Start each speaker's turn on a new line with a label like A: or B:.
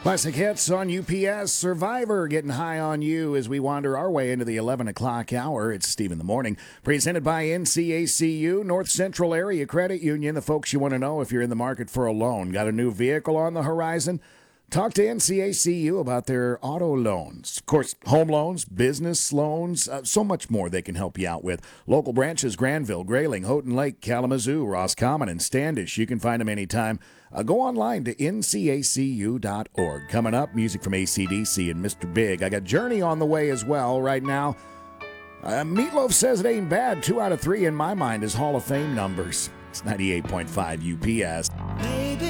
A: Classic hits on UPS. Survivor getting high on you as we wander our way into the 11 o'clock hour. It's Steve in the Morning, presented by NCACU, North Central Area Credit Union. The folks you want to know if you're in the market for a loan. Got a new vehicle on the horizon? Talk to NCACU about their auto loans. Of course, home loans, business loans, so much more they can help you out with. Local branches, Granville, Grayling, Houghton Lake, Kalamazoo, Roscommon, and Standish. You can find them anytime. Go online to ncacu.org. Coming up, music from AC/DC and Mr. Big. I got Journey on the way as well right now. Meatloaf says it ain't bad. 2 out of 3 in my mind is Hall of Fame numbers. It's 98.5 UPS.